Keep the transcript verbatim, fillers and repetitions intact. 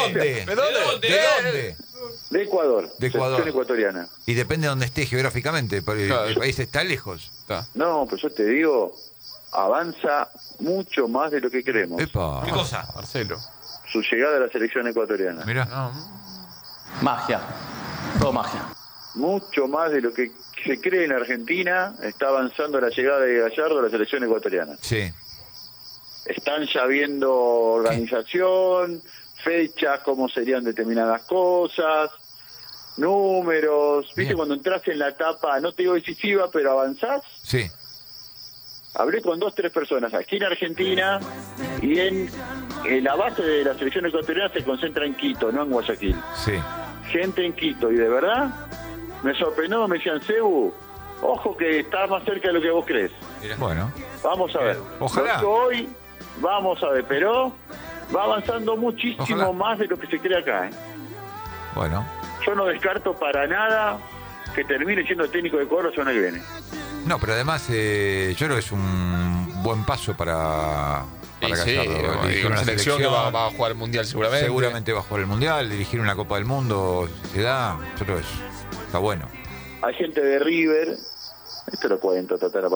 dónde? ¿De dónde? ¿De dónde? De Ecuador. De Ecuador. Selección ecuatoriana. Y depende de dónde esté geográficamente, porque Claro. el país está lejos. Está. No, pues yo te digo, avanza mucho más de lo que creemos. Epa. ¿Qué cosa? Marcelo. Su llegada a la selección ecuatoriana. Mirá. No. Magia. Todo magia. Mucho más de lo que se cree en Argentina está avanzando la llegada de Gallardo a la selección ecuatoriana. Sí. Están ya viendo organización, fechas, cómo serían determinadas cosas, números. ¿Viste Bien. cuando entras en la etapa, no te digo decisiva, pero avanzás? Sí. Hablé con dos, tres personas aquí en Argentina y en, en la base de la selección ecuatoriana se concentra en Quito, no en Guayaquil. Sí. Gente en Quito, y de verdad me sorprendió, me decían, Cebu, ojo que estás más cerca de lo que vos crees. Bueno. Vamos a ver. Ojalá. Lo que hoy, vamos a ver, pero va avanzando muchísimo Ojalá. más de lo que se cree acá. ¿eh? Bueno. Yo no descarto para nada que termine siendo técnico de Ecuador la semana que viene. No, pero además eh, yo creo que es un buen paso para, para Y sí, Gallardo. y Dirigir una selección que va, va a jugar el Mundial seguramente. Seguramente va a jugar el Mundial, dirigir una Copa del Mundo, si se da, yo creo que es- está bueno. Hay gente de River, esto lo pueden tratar a pasar